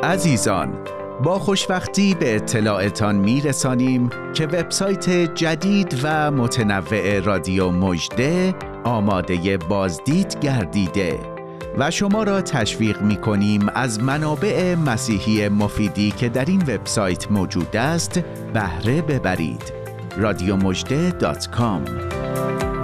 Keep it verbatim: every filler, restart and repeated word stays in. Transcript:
عزیزان، با خوشبختی به اطلاعتان میرسانیم که وبسایت جدید و متنوع رادیو مژده آماده بازدید گردیده و شما را تشویق می‌کنیم از منابع مسیحی مفیدی که در این وبسایت موجود است بهره ببرید. رادیو مژده دات کام